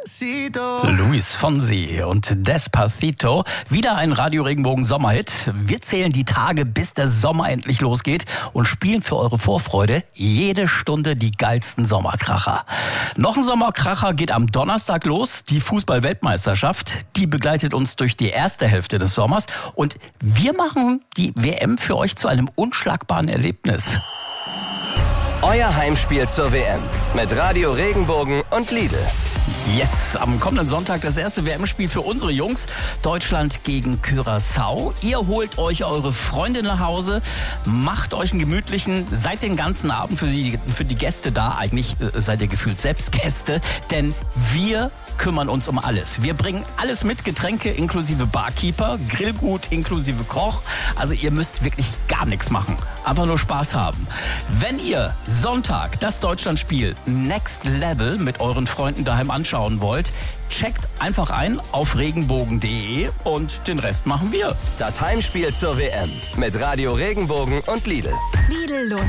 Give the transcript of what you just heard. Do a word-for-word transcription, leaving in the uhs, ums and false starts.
Despacito. Luis Fonsi und Despacito. Wieder ein Radio Regenbogen Sommerhit. Wir zählen die Tage, bis der Sommer endlich losgeht und spielen für eure Vorfreude jede Stunde die geilsten Sommerkracher. Noch ein Sommerkracher geht am Donnerstag los. Die Fußball-Weltmeisterschaft, die begleitet uns durch die erste Hälfte des Sommers. Und wir machen die W M für euch zu einem unschlagbaren Erlebnis. Euer Heimspiel zur W M mit Radio Regenbogen und Lidl. Yes, am kommenden Sonntag das erste W M-Spiel für unsere Jungs. Deutschland gegen Curaçao. Ihr holt euch eure Freunde nach Hause, macht euch einen gemütlichen, seid den ganzen Abend für die, für die Gäste da. Eigentlich äh, seid ihr gefühlt selbst Gäste, denn wir kümmern uns um alles. Wir bringen alles mit, Getränke inklusive Barkeeper, Grillgut inklusive Koch. Also ihr müsst wirklich gar nichts machen. Einfach nur Spaß haben. Wenn ihr Sonntag das Deutschlandspiel Next Level mit euren Freunden daheim anschauen wollt, checkt einfach ein auf regenbogen punkt de und den Rest machen wir. Das Heimspiel zur W M mit Radio Regenbogen und Lidl. Lidl lohnt